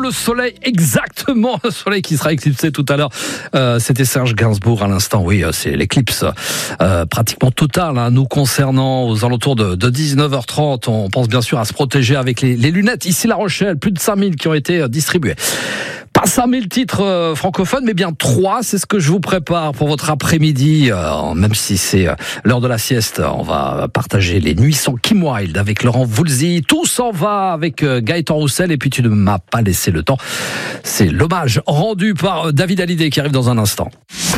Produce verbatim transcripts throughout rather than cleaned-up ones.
le soleil, exactement le soleil qui sera éclipsé tout à l'heure. Euh, c'était Serge Gainsbourg à l'instant. Oui, c'est l'éclipse euh, pratiquement totale hein, nous concernant aux alentours de, de dix-neuf heures trente. On pense bien sûr à se protéger avec les, les lunettes. Ici La Rochelle, plus de cinq mille qui ont été distribuées. Pas cinq mille titres euh, francophones, mais bien trois. C'est ce que je vous prépare pour votre après-midi. Euh, même si c'est euh, l'heure de la sieste, on va partager les nuits sans Kim Wilde avec Laurent Voulzy. Tout s'en va avec euh, Gaëtan Roussel. Et puis tu ne m'as pas laissé le temps. C'est l'hommage rendu par euh, David Hallyday qui arrive dans un instant.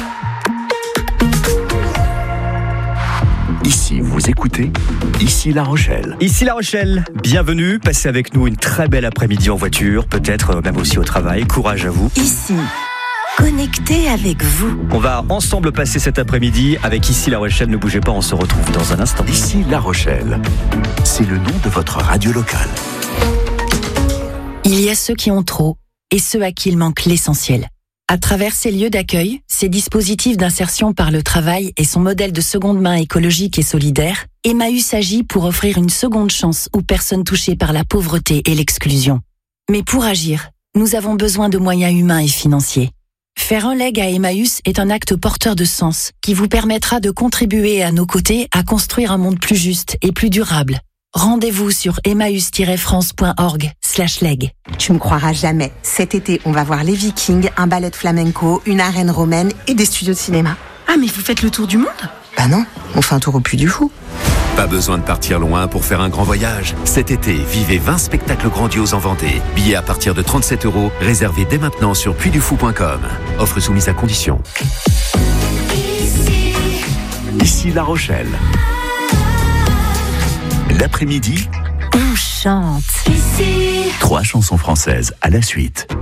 Ici, vous écoutez Ici La Rochelle. Ici La Rochelle, bienvenue, passez avec nous une très belle après-midi en voiture, peut-être même aussi au travail, courage à vous. Ici, connecté avec vous. On va ensemble passer cet après-midi avec Ici La Rochelle, ne bougez pas, on se retrouve dans un instant. Ici La Rochelle, c'est le nom de votre radio locale. Il y a ceux qui ont trop et ceux à qui il manque l'essentiel. À travers ces lieux d'accueil, ces dispositifs d'insertion par le travail et son modèle de seconde main écologique et solidaire, Emmaüs agit pour offrir une seconde chance aux personnes touchées par la pauvreté et l'exclusion. Mais pour agir, nous avons besoin de moyens humains et financiers. Faire un leg à Emmaüs est un acte porteur de sens qui vous permettra de contribuer à nos côtés à construire un monde plus juste et plus durable. Rendez-vous sur emmaüs tiret france point org slash leg. Tu me croiras jamais. Cet été, on va voir les Vikings, un ballet de flamenco, une arène romaine et des studios de cinéma. Ah, mais vous faites le tour du monde ? Bah non, on fait un tour au Puy du Fou. Pas besoin de partir loin pour faire un grand voyage. Cet été, vivez vingt spectacles grandioses en Vendée. Billets à partir de trente-sept euros, réservés dès maintenant sur puy du fou point com. Offre soumise à condition. Ici, Ici La Rochelle. L'après-midi, on chante. Ici. Trois chansons françaises à la suite.